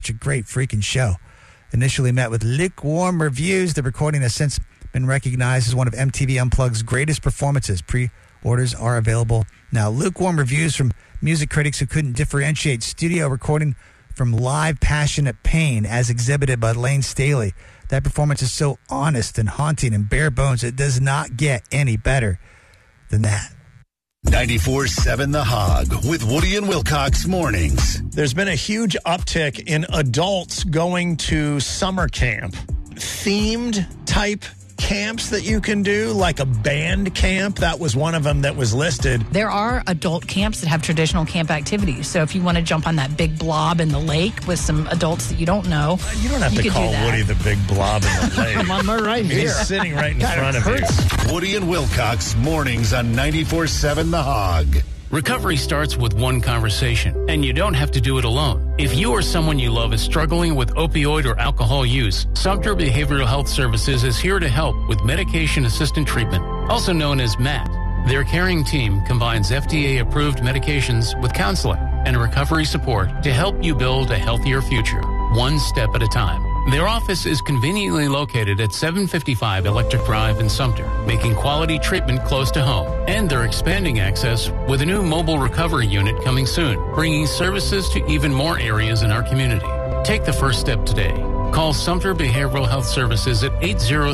It's a great freaking show. Initially met with lukewarm reviews, the recording has since been recognized as one of MTV Unplugged's greatest performances. Pre-orders are available now. Lukewarm reviews from music critics who couldn't differentiate studio recording from live passionate pain, as exhibited by Lane Staley. That performance is so honest and haunting and bare bones, it does not get any better than that. 94.7 The Hog with Woody and Wilcox mornings. There's been a huge uptick in adults going to summer camp. Themed type camps that you can do, like a band camp. That was one of them that was listed. There are adult camps that have traditional camp activities. So if you want to jump on that big blob in the lake with some adults that you don't know, you don't have to call Woody the big blob in the lake. I'm right here. He's sitting right in front of you. Woody and Wilcox mornings on 94.7 The Hog. Recovery starts with one conversation, and you don't have to do it alone. If you or someone you love is struggling with opioid or alcohol use, Sumter Behavioral Health Services is here to help with medication-assisted treatment, also known as MAT. Their caring team combines FDA-approved medications with counseling and recovery support to help you build a healthier future, one step at a time. Their office is conveniently located at 755 Electric Drive in Sumter, making quality treatment close to home. And they're expanding access with a new mobile recovery unit coming soon, bringing services to even more areas in our community. Take the first step today. Call Sumter Behavioral Health Services at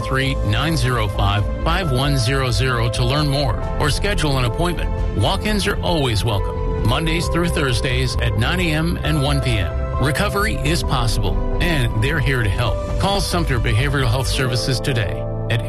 803-905-5100 to learn more or schedule an appointment. Walk-ins are always welcome, Mondays through Thursdays at 9 a.m. and 1 p.m. Recovery is possible, and they're here to help. Call Sumter Behavioral Health Services today at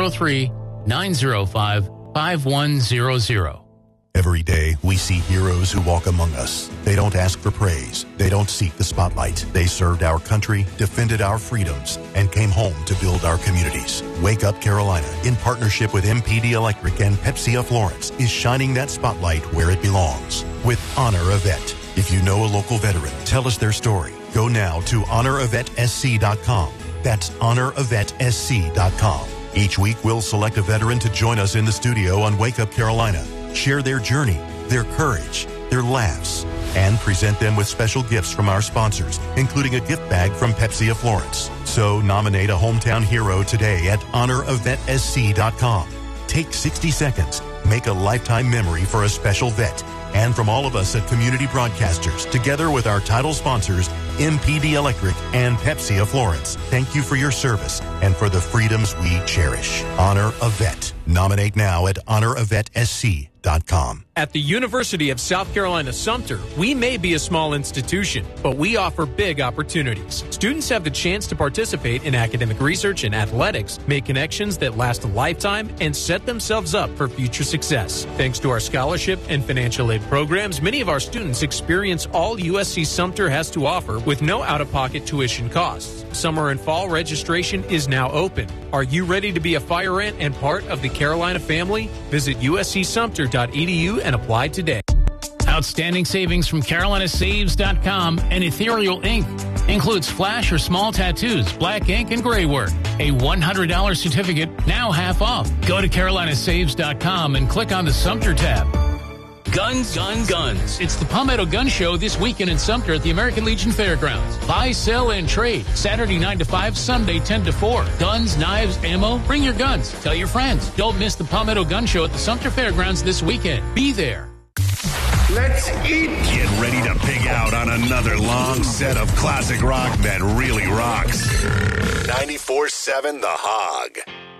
803-905-5100. Every day, we see heroes who walk among us. They don't ask for praise. They don't seek the spotlight. They served our country, defended our freedoms, and came home to build our communities. Wake Up Carolina, in partnership with MPD Electric and Pepsi of Florence, is shining that spotlight where it belongs with Honor a Vet. If you know a local veteran, tell us their story. Go now to honoravetsc.com. That's honoravetsc.com. Each week, we'll select a veteran to join us in the studio on Wake Up Carolina, share their journey, their courage, their laughs, and present them with special gifts from our sponsors, including a gift bag from Pepsi of Florence. So nominate a hometown hero today at honoravetsc.com. Take 60 seconds. Make a lifetime memory for a special vet. And from all of us at Community Broadcasters, together with our title sponsors, MPD Electric and Pepsi of Florence, thank you for your service and for the freedoms we cherish. Honor a Vet. Nominate now at honoravetsc.com. At the University of South Carolina Sumter, we may be a small institution, but we offer big opportunities. Students have the chance to participate in academic research and athletics, make connections that last a lifetime, and set themselves up for future success. Thanks to our scholarship and financial aid programs, many of our students experience all USC Sumter has to offer with no out-of-pocket tuition costs. Summer and fall registration is now open. Are you ready to be a fire ant and part of the Carolina family? Visit uscsumter.edu and apply today. Outstanding savings from CarolinaSaves.com and Ethereal Ink. Includes flash or small tattoos, black ink, and gray work. A $100 certificate, now half off. Go to CarolinaSaves.com and click on the Sumter tab. Guns, guns, guns. It's the Palmetto Gun Show this weekend in Sumter at the American Legion Fairgrounds. Buy, sell, and trade. Saturday 9 to 5, Sunday 10 to 4. Guns, knives, ammo. Bring your guns. Tell your friends. Don't miss the Palmetto Gun Show at the Sumter Fairgrounds this weekend. Be there. Let's eat. Get ready to pig out on another long set of classic rock that really rocks. 94.7 The Hog.